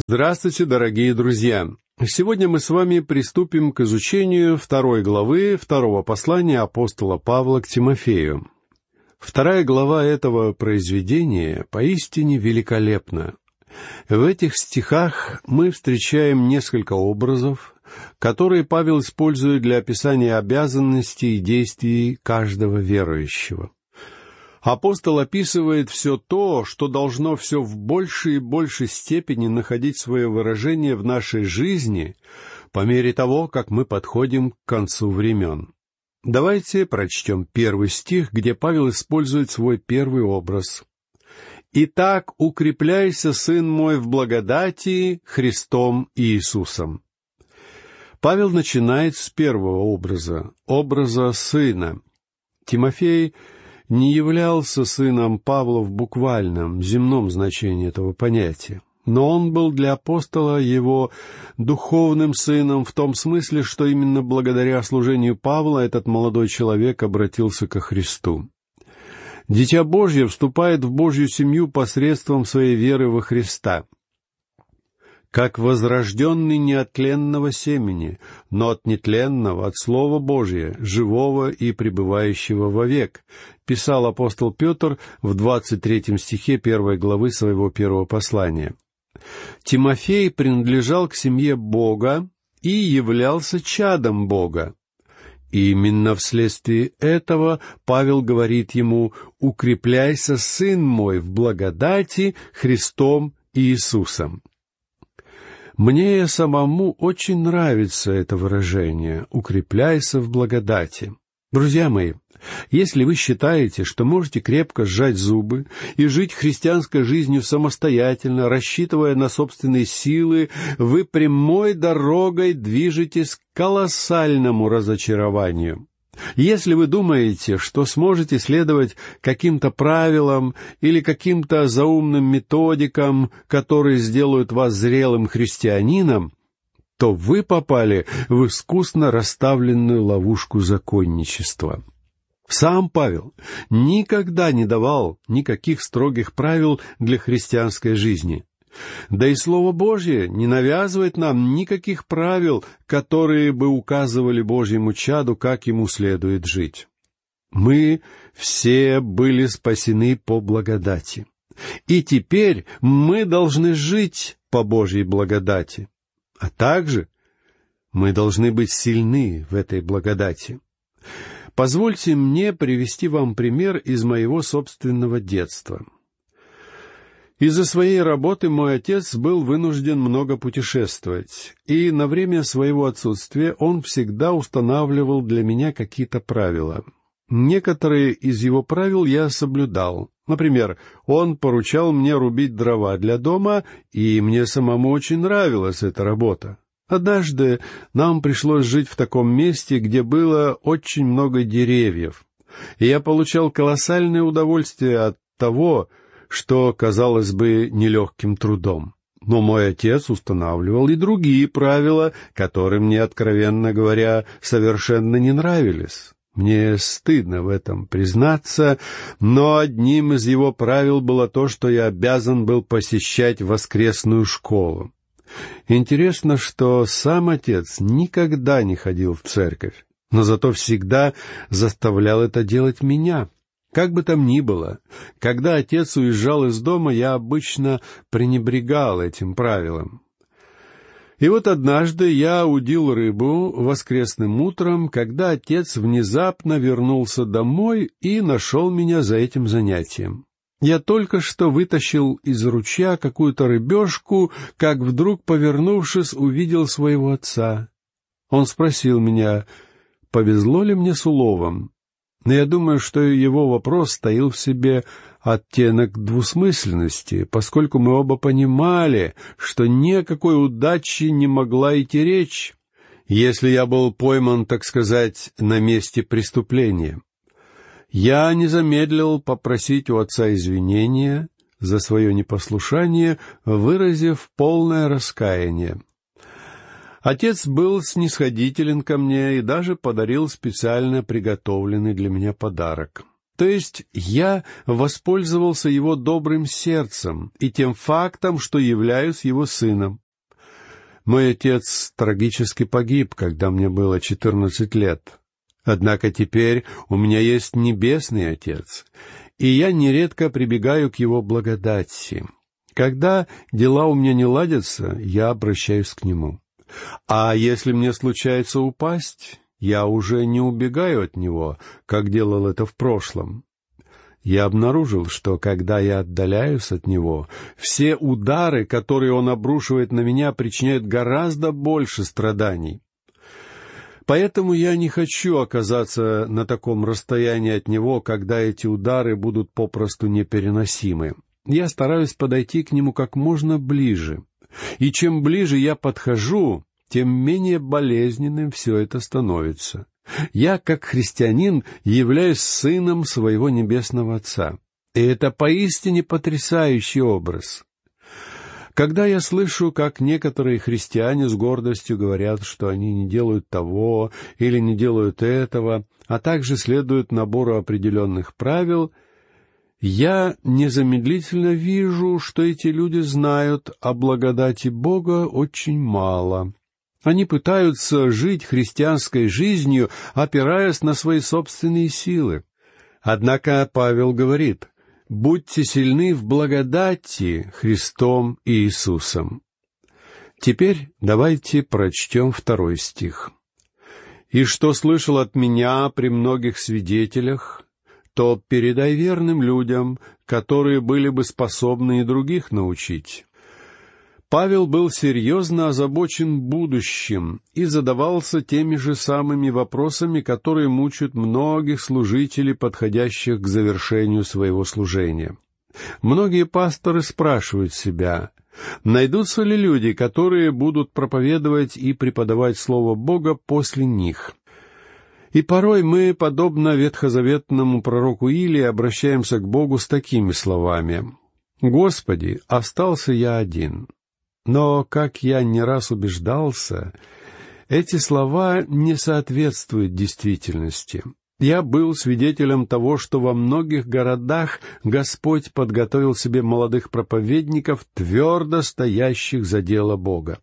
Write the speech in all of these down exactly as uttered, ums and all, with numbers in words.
Здравствуйте, дорогие друзья! Сегодня мы с вами приступим к изучению второй главы второго послания апостола Павла к Тимофею. Вторая глава этого произведения поистине великолепна. В этих стихах мы встречаем несколько образов, которые Павел использует для описания обязанностей и действий каждого верующего. Апостол описывает все то, что должно все в большей и большей степени находить свое выражение в нашей жизни по мере того, как мы подходим к концу времен. Давайте прочтем первый стих, где Павел использует свой первый образ. «Итак, укрепляйся, сын мой, в благодати Христом Иисусом». Павел начинает с первого образа, образа сына. Тимофей не являлся сыном Павла в буквальном, земном значении этого понятия, но он был для апостола его духовным сыном в том смысле, что именно благодаря служению Павла этот молодой человек обратился ко Христу. Дитя Божье вступает в Божью семью посредством своей веры во Христа, как возрожденный не от тленного семени, но от нетленного, от Слова Божия, живого и пребывающего вовек, писал апостол Петр в двадцать третьем стихе первой главы своего первого послания. Тимофей принадлежал к семье Бога и являлся чадом Бога. И именно вследствие этого Павел говорит ему: «Укрепляйся, сын мой, в благодати Христом Иисусом». Мне самому очень нравится это выражение «укрепляйся в благодати». Друзья мои, если вы считаете, что можете крепко сжать зубы и жить христианской жизнью самостоятельно, рассчитывая на собственные силы, вы прямой дорогой движетесь к колоссальному разочарованию. Если вы думаете, что сможете следовать каким-то правилам или каким-то заумным методикам, которые сделают вас зрелым христианином, то вы попали в искусно расставленную ловушку законничества. Сам Павел никогда не давал никаких строгих правил для христианской жизни. Да и Слово Божье не навязывает нам никаких правил, которые бы указывали Божьему чаду, как ему следует жить. Мы все были спасены по благодати. И теперь мы должны жить по Божьей благодати. А также мы должны быть сильны в этой благодати. Позвольте мне привести вам пример из моего собственного детства. Из-за своей работы мой отец был вынужден много путешествовать, и на время своего отсутствия он всегда устанавливал для меня какие-то правила. Некоторые из его правил я соблюдал. Например, он поручал мне рубить дрова для дома, и мне самому очень нравилась эта работа. Однажды нам пришлось жить в таком месте, где было очень много деревьев, и я получал колоссальное удовольствие от того, что, казалось бы, нелегким трудом. Но мой отец устанавливал и другие правила, которые мне, откровенно говоря, совершенно не нравились. Мне стыдно в этом признаться, но одним из его правил было то, что я обязан был посещать воскресную школу. Интересно, что сам отец никогда не ходил в церковь, но зато всегда заставлял это делать меня. Как бы там ни было, когда отец уезжал из дома, я обычно пренебрегал этим правилом. И вот однажды я удил рыбу воскресным утром, когда отец внезапно вернулся домой и нашел меня за этим занятием. Я только что вытащил из ручья какую-то рыбешку, как вдруг, повернувшись, увидел своего отца. Он спросил меня, повезло ли мне с уловом. Но я думаю, что его вопрос таил в себе оттенок двусмысленности, поскольку мы оба понимали, что ни о какой удаче не могла идти речь, если я был пойман, так сказать, на месте преступления. Я не замедлил попросить у отца извинения за свое непослушание, выразив полное раскаяние. Отец был снисходителен ко мне и даже подарил специально приготовленный для меня подарок. То есть я воспользовался его добрым сердцем и тем фактом, что являюсь его сыном. Мой отец трагически погиб, когда мне было четырнадцать лет. Однако теперь у меня есть небесный Отец, и я нередко прибегаю к его благодати. Когда дела у меня не ладятся, я обращаюсь к нему. А если мне случается упасть, я уже не убегаю от него, как делал это в прошлом. Я обнаружил, что когда я отдаляюсь от него, все удары, которые он обрушивает на меня, причиняют гораздо больше страданий. Поэтому я не хочу оказаться на таком расстоянии от него, когда эти удары будут попросту непереносимы. Я стараюсь подойти к нему как можно ближе. И чем ближе я подхожу, тем менее болезненным все это становится. Я, как христианин, являюсь сыном своего Небесного Отца. И это поистине потрясающий образ. Когда я слышу, как некоторые христиане с гордостью говорят, что они не делают того или не делают этого, а также следуют набору определенных правил, я незамедлительно вижу, что эти люди знают о благодати Бога очень мало. Они пытаются жить христианской жизнью, опираясь на свои собственные силы. Однако Павел говорит: «Будьте сильны в благодати Христом и Иисусом». Теперь давайте прочтем второй стих. «И что слышал от меня при многих свидетелях, то передай верным людям, которые были бы способны и других научить». Павел был серьезно озабочен будущим и задавался теми же самыми вопросами, которые мучают многих служителей, подходящих к завершению своего служения. Многие пасторы спрашивают себя, найдутся ли люди, которые будут проповедовать и преподавать Слово Бога после них. И порой мы, подобно ветхозаветному пророку Илии, обращаемся к Богу с такими словами: «Господи, остался я один». Но, как я не раз убеждался, эти слова не соответствуют действительности. Я был свидетелем того, что во многих городах Господь подготовил себе молодых проповедников, твердо стоящих за дело Бога.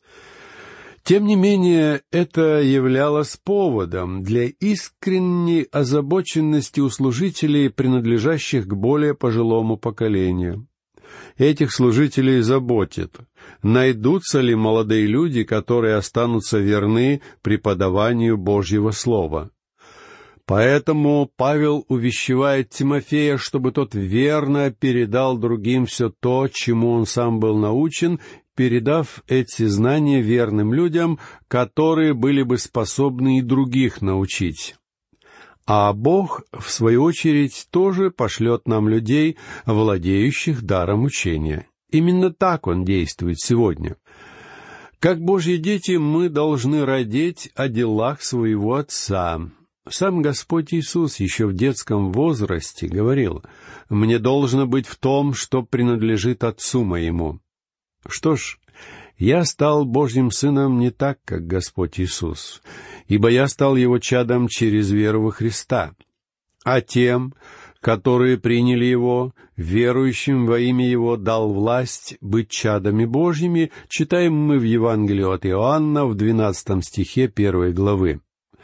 Тем не менее, это являлось поводом для искренней озабоченности у служителей, принадлежащих к более пожилому поколению. Этих служителей заботит, найдутся ли молодые люди, которые останутся верны преподаванию Божьего Слова. Поэтому Павел увещевает Тимофея, чтобы тот верно передал другим все то, чему он сам был научен, передав эти знания верным людям, которые были бы способны и других научить. А Бог, в свою очередь, тоже пошлет нам людей, владеющих даром учения. Именно так Он действует сегодня. Как Божьи дети мы должны радеть о делах своего Отца. Сам Господь Иисус еще в детском возрасте говорил: «Мне должно быть в том, что принадлежит Отцу моему». Что ж, я стал Божьим Сыном не так, как Господь Иисус, ибо я стал Его чадом через веру во Христа. А тем, которые приняли Его, верующим во имя Его дал власть быть чадами Божьими, читаем мы в Евангелии от Иоанна в двенадцатом стихе первой главы.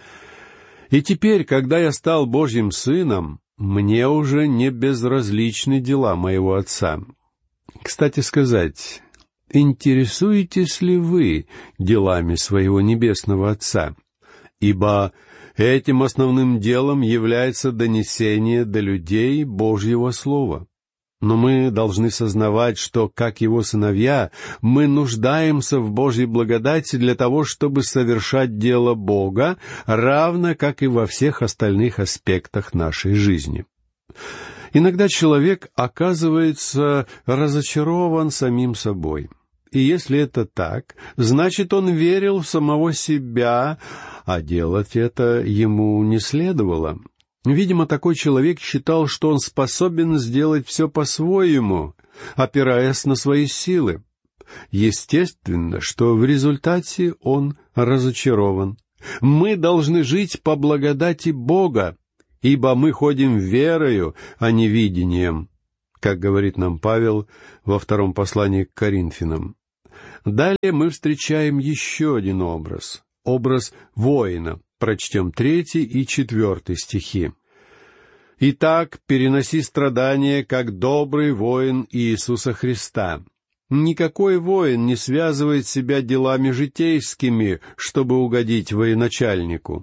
И теперь, когда я стал Божьим Сыном, мне уже не безразличны дела моего Отца. Кстати сказать, интересуетесь ли вы делами своего Небесного Отца? Ибо этим основным делом является донесение до людей Божьего Слова. Но мы должны сознавать, что, как Его сыновья, мы нуждаемся в Божьей благодати для того, чтобы совершать дело Бога, равно как и во всех остальных аспектах нашей жизни. Иногда человек оказывается разочарован самим собой. И если это так, значит, он верил в самого себя, а делать это ему не следовало. Видимо, такой человек считал, что он способен сделать все по-своему, опираясь на свои силы. Естественно, что в результате он разочарован. Мы должны жить по благодати Бога, ибо мы ходим верою, а не видением, как говорит нам Павел во втором послании к Коринфянам. Далее мы встречаем еще один образ, образ воина. Прочтем третий и четвертый стихи. «Итак, переноси страдания, как добрый воин Иисуса Христа. Никакой воин не связывает себя делами житейскими, чтобы угодить военачальнику».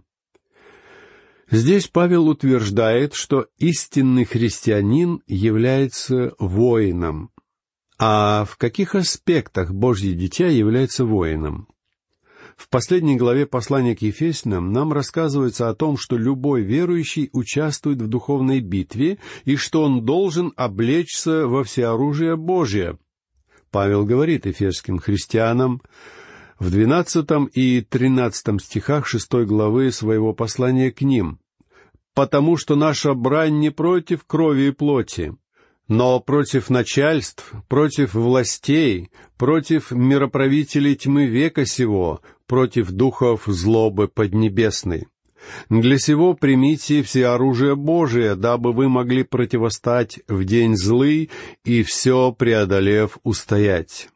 Здесь Павел утверждает, что истинный христианин является воином. А в каких аспектах Божье дитя является воином? В последней главе послания к Ефесянам нам рассказывается о том, что любой верующий участвует в духовной битве и что он должен облечься во всеоружие Божие. Павел говорит ефесским христианам в двенадцатом и тринадцатом стихах шестой главы своего послания к ним: «Потому что наша брань не против крови и плоти, но против начальств, против властей, против мироправителей тьмы века сего, против духов злобы поднебесной. Для сего примите все оружие Божие, дабы вы могли противостать в день злый и все преодолев устоять».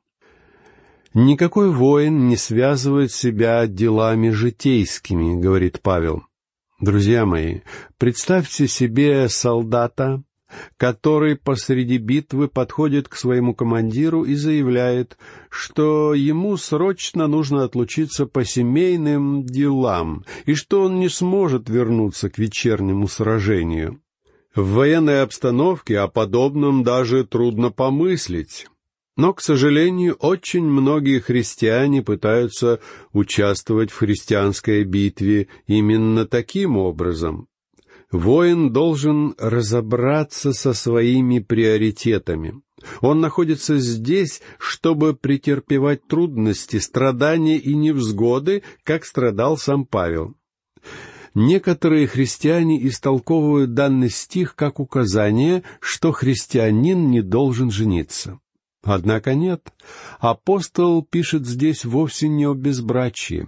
«Никакой воин не связывает себя делами житейскими», — говорит Павел. Друзья мои, представьте себе солдата, который посреди битвы подходит к своему командиру и заявляет, что ему срочно нужно отлучиться по семейным делам, и что он не сможет вернуться к вечернему сражению. В военной обстановке о подобном даже трудно помыслить. Но, к сожалению, очень многие христиане пытаются участвовать в христианской битве именно таким образом. Воин должен разобраться со своими приоритетами. Он находится здесь, чтобы претерпевать трудности, страдания и невзгоды, как страдал сам Павел. Некоторые христиане истолковывают данный стих как указание, что христианин не должен жениться. Однако нет, апостол пишет здесь вовсе не о безбрачии.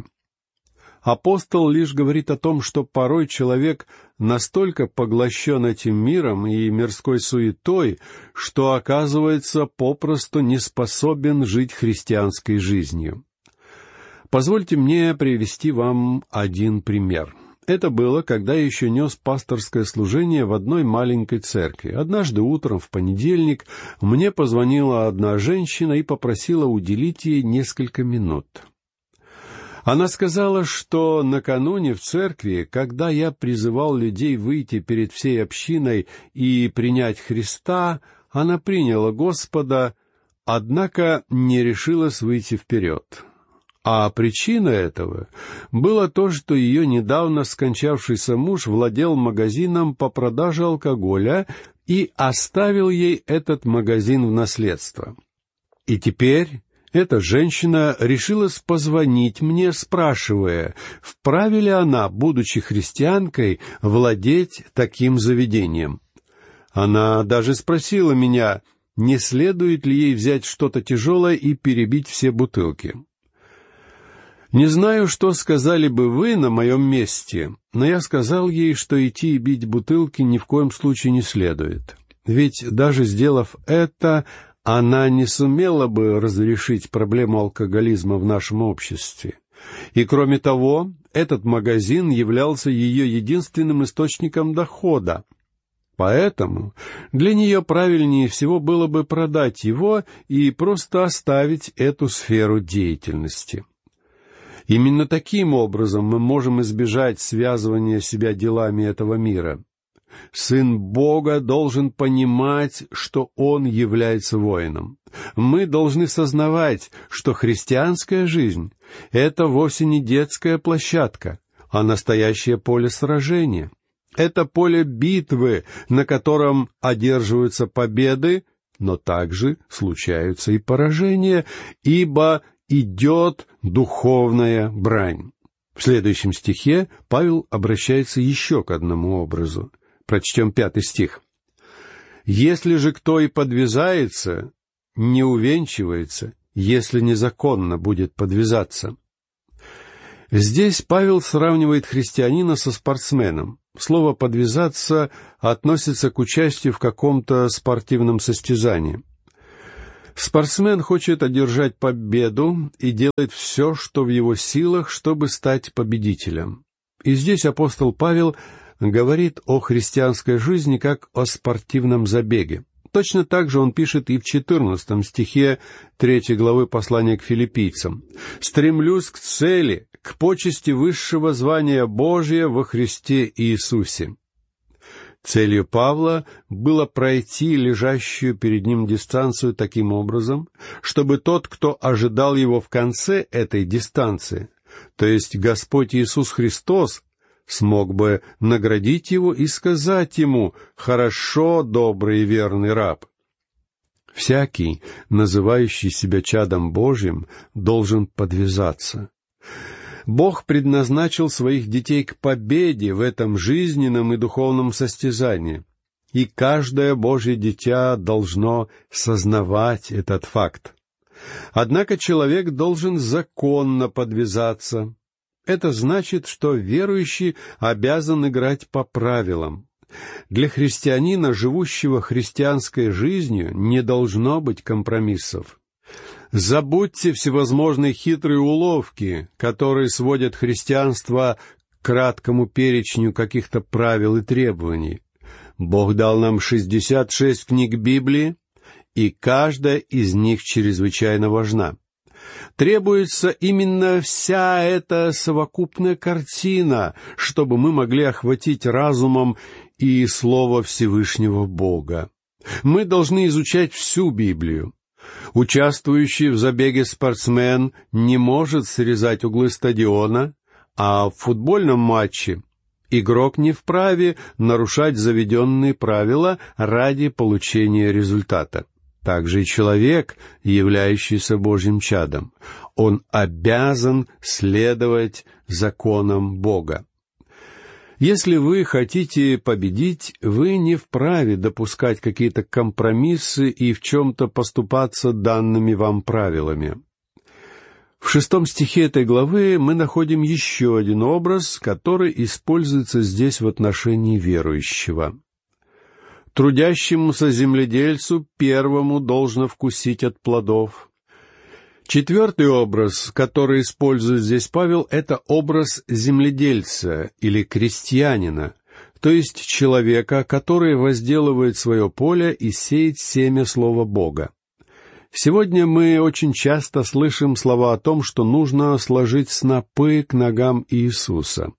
Апостол лишь говорит о том, что порой человек настолько поглощен этим миром и мирской суетой, что оказывается попросту не способен жить христианской жизнью. Позвольте мне привести вам один пример. Это было, когда я еще нес пасторское служение в одной маленькой церкви. Однажды утром, в понедельник, мне позвонила одна женщина и попросила уделить ей несколько минут. Она сказала, что накануне в церкви, когда я призывал людей выйти перед всей общиной и принять Христа, она приняла Господа, однако не решилась выйти вперед. А причина этого было то, что ее недавно скончавшийся муж владел магазином по продаже алкоголя и оставил ей этот магазин в наследство. И теперь эта женщина решилась позвонить мне, спрашивая, вправе ли она, будучи христианкой, владеть таким заведением. Она даже спросила меня, не следует ли ей взять что-то тяжелое и перебить все бутылки. Не знаю, что сказали бы вы на моем месте, но я сказал ей, что идти и бить бутылки ни в коем случае не следует. Ведь даже сделав это, она не сумела бы разрешить проблему алкоголизма в нашем обществе. И кроме того, этот магазин являлся ее единственным источником дохода. Поэтому для нее правильнее всего было бы продать его и просто оставить эту сферу деятельности. Именно таким образом мы можем избежать связывания себя делами этого мира. Сын Бога должен понимать, что Он является воином. Мы должны сознавать, что христианская жизнь — это вовсе не детская площадка, а настоящее поле сражения. Это поле битвы, на котором одерживаются победы, но также случаются и поражения, ибо идет духовная брань. В следующем стихе Павел обращается еще к одному образу. Прочтем пятый стих. «Если же кто и подвязается, не увенчивается, если незаконно будет подвязаться». Здесь Павел сравнивает христианина со спортсменом. Слово «подвязаться» относится к участию в каком-то спортивном состязании. Спортсмен хочет одержать победу и делает все, что в его силах, чтобы стать победителем. И здесь апостол Павел говорит о христианской жизни как о спортивном забеге. Точно так же он пишет и в четырнадцатом стихе третьей главы послания к филиппийцам. «Стремлюсь к цели, к почести высшего звания Божия во Христе Иисусе». Целью Павла было пройти лежащую перед ним дистанцию таким образом, чтобы тот, кто ожидал его в конце этой дистанции, то есть Господь Иисус Христос, смог бы наградить его и сказать ему: «Хорошо, добрый и верный раб». Всякий, называющий себя чадом Божьим, должен подвязаться. Бог предназначил своих детей к победе в этом жизненном и духовном состязании, и каждое Божье дитя должно сознавать этот факт. Однако человек должен законно подвязаться. Это значит, что верующий обязан играть по правилам. Для христианина, живущего христианской жизнью, не должно быть компромиссов. Забудьте всевозможные хитрые уловки, которые сводят христианство к краткому перечню каких-то правил и требований. Бог дал нам шестьдесят шесть книг Библии, и каждая из них чрезвычайно важна. Требуется именно вся эта совокупная картина, чтобы мы могли охватить разумом и Слово Всевышнего Бога. Мы должны изучать всю Библию. Участвующий в забеге спортсмен не может срезать углы стадиона, а в футбольном матче игрок не вправе нарушать заведенные правила ради получения результата. Также и человек, являющийся Божьим чадом, он обязан следовать законам Бога. Если вы хотите победить, вы не вправе допускать какие-то компромиссы и в чем-то поступаться данными вам правилами. В шестом стихе этой главы мы находим еще один образ, который используется здесь в отношении верующего. Трудящемуся земледельцу первому должно вкусить от плодов. Четвертый образ, который использует здесь Павел, это образ земледельца или крестьянина, то есть человека, который возделывает свое поле и сеет семя Слова Бога. Сегодня мы очень часто слышим слова о том, что нужно сложить снопы к ногам Иисуса.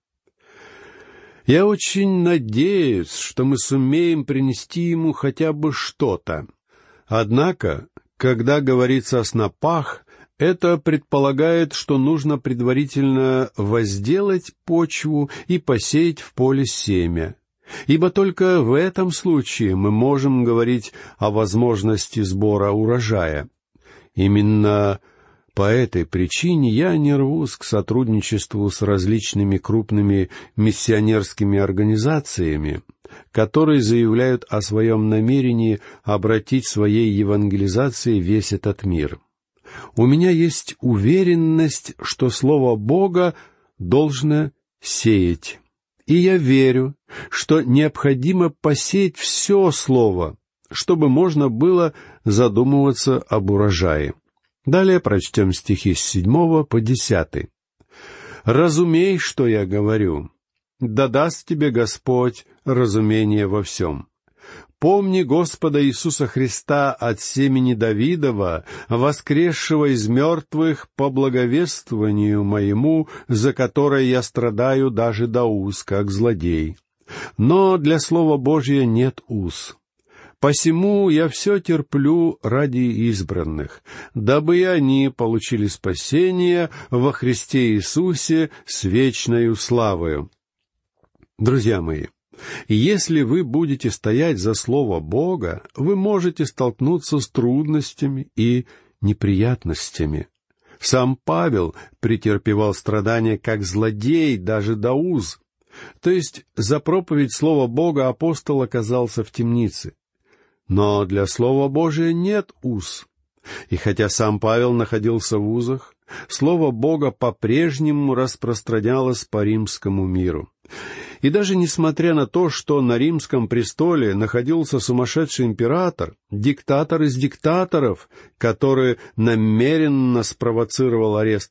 Я очень надеюсь, что мы сумеем принести Ему хотя бы что-то. Однако, когда говорится о снопах, это предполагает, что нужно предварительно возделать почву и посеять в поле семя. Ибо только в этом случае мы можем говорить о возможности сбора урожая. Именно по этой причине я не рвусь к сотрудничеству с различными крупными миссионерскими организациями, которые заявляют о своем намерении обратить своей евангелизацией весь этот мир. У меня есть уверенность, что Слово Бога должно сеять. И я верю, что необходимо посеять все Слово, чтобы можно было задумываться об урожае. Далее прочтем стихи с седьмого по десятый. «Разумей, что я говорю, да даст тебе Господь разумение во всем. Помни Господа Иисуса Христа от семени Давидова, воскресшего из мертвых по благовествованию моему, за которое я страдаю даже до уз, как злодей. Но для Слова Божия нет уз. Посему я все терплю ради избранных, дабы и они получили спасение во Христе Иисусе с вечною славою». Друзья мои, если вы будете стоять за Слово Бога, вы можете столкнуться с трудностями и неприятностями. Сам Павел претерпевал страдания как злодей даже до уз. То есть за проповедь Слова Бога апостол оказался в темнице. Но для Слова Божия нет уз. И хотя сам Павел находился в узах, Слово Бога по-прежнему распространялось по римскому миру. И даже несмотря на то, что на римском престоле находился сумасшедший император, диктатор из диктаторов, который намеренно спровоцировал арест